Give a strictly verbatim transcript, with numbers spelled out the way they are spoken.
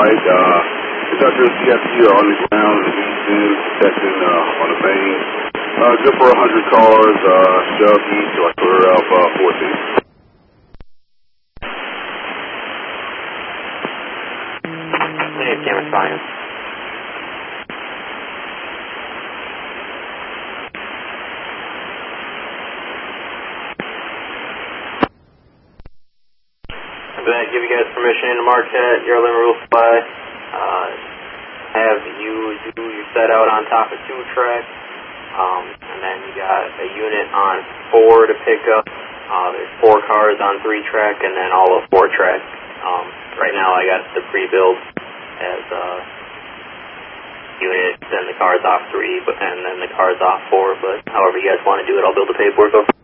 right. Uh, conductor C F T are on the ground in Houston, protecting uh, on the main. Uh, good for one hundred cars, uh, shove east to like Career Alpha fourteen. Hey, camera's fine. I'm going to give you guys permission to march at your limit rule supply. Uh, have you do you set out on top of two track, um, and then you got a unit on four to pick up. Uh, there's four cars on three track, and then all of four track. Um, right now, I got the pre-build as uh, units, and the cars off three, but and then the cars off four. But however you guys want to do it, I'll build the paperwork over.